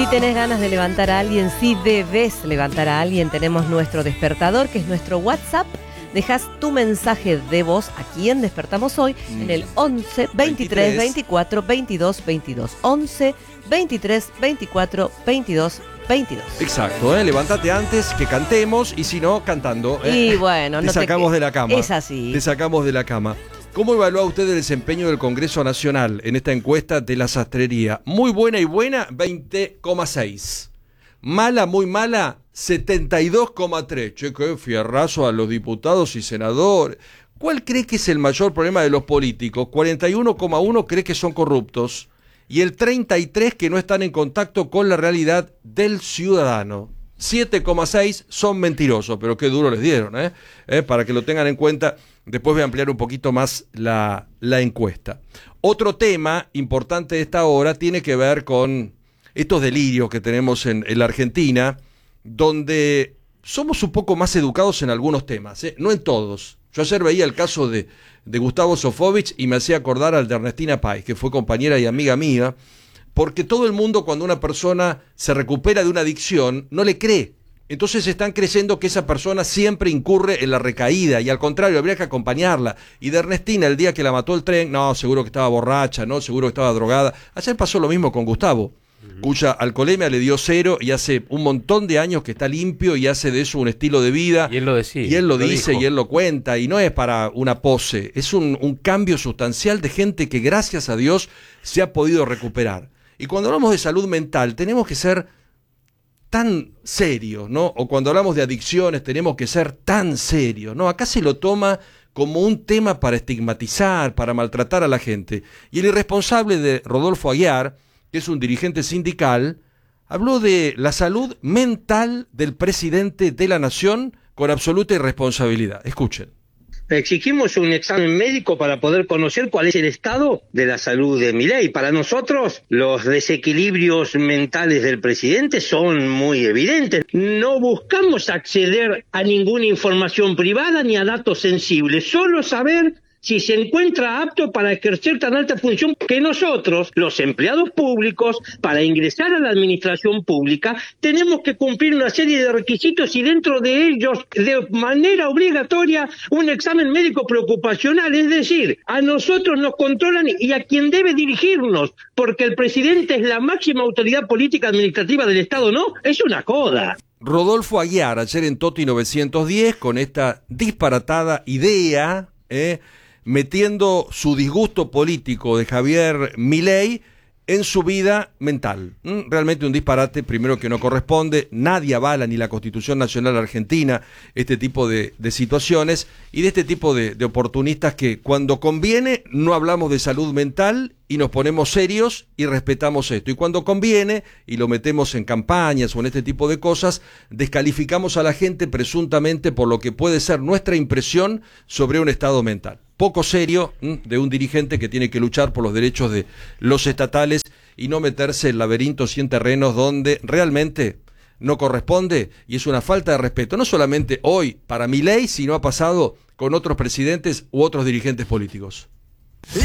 tenés ganas de levantar a alguien, si debes levantar a alguien, tenemos nuestro despertador, que es nuestro WhatsApp. Dejas tu mensaje de voz aquí en Despertamos Hoy en el 11 23 24 22 22. 11 23 24 22 22. Exacto, levántate antes que cantemos y si no, cantando. Y bueno, te sacamos de la cama. Es así. Te sacamos de la cama. ¿Cómo evalúa usted el desempeño del Congreso Nacional en esta encuesta de la sastrería? Muy buena y buena, 20,6. Mala, muy mala, 72,3. Che, qué fierrazo a los diputados y senadores. ¿Cuál cree que es el mayor problema de los políticos? 41,1 cree que son corruptos y el 33 que no están en contacto con la realidad del ciudadano. 7,6 son mentirosos, pero qué duro les dieron, para que lo tengan en cuenta. Después voy a ampliar un poquito más la encuesta. Otro tema importante de esta hora tiene que ver con estos delirios que tenemos en la Argentina, donde somos un poco más educados en algunos temas, no en todos. Yo ayer veía el caso de Gustavo Sofovich y me hacía acordar al de Ernestina Pais, que fue compañera y amiga mía, porque todo el mundo, cuando una persona se recupera de una adicción, no le cree. Entonces están creyendo que esa persona siempre incurre en la recaída y al contrario, habría que acompañarla. Y de Ernestina, el día que la mató el tren, no, seguro que estaba borracha, no, seguro que estaba drogada. Ayer pasó lo mismo con Gustavo, cuya alcoholemia le dio 0 y hace un montón de años que está limpio y hace de eso un estilo de vida. Y él lo decía. Y él lo dice dijo. Y él lo cuenta y no es para una pose, es un cambio sustancial de gente que gracias a Dios se ha podido recuperar. Y cuando hablamos de salud mental tenemos que ser tan serios, ¿no? O cuando hablamos de adicciones tenemos que ser tan serios, ¿no? Acá se lo toma como un tema para estigmatizar, para maltratar a la gente. Y el irresponsable de Rodolfo Aguiar, que es un dirigente sindical, habló de la salud mental del presidente de la nación con absoluta irresponsabilidad. Escuchen. Exigimos un examen médico para poder conocer cuál es el estado de la salud de Milei. Para nosotros, los desequilibrios mentales del presidente son muy evidentes. No buscamos acceder a ninguna información privada ni a datos sensibles, solo saber si se encuentra apto para ejercer tan alta función que nosotros, los empleados públicos, para ingresar a la administración pública, tenemos que cumplir una serie de requisitos y dentro de ellos, de manera obligatoria, un examen médico preocupacional. Es decir, a nosotros nos controlan y a quien debe dirigirnos, porque el presidente es la máxima autoridad política administrativa del Estado, ¿no? Es una joda. Rodolfo Aguiar, ayer en Toti 910, con esta disparatada idea, metiendo su disgusto político de Javier Milei en su vida mental. Realmente un disparate, primero que no corresponde, nadie avala, ni la Constitución Nacional Argentina, este tipo de situaciones y de este tipo de oportunistas que cuando conviene no hablamos de salud mental y nos ponemos serios y respetamos esto. Y cuando conviene, y lo metemos en campañas o en este tipo de cosas, descalificamos a la gente presuntamente por lo que puede ser nuestra impresión sobre un estado mental. Poco serio de un dirigente que tiene que luchar por los derechos de los estatales y no meterse en laberintos y en terrenos donde realmente no corresponde y es una falta de respeto, no solamente hoy para Milei, sino ha pasado con otros presidentes u otros dirigentes políticos.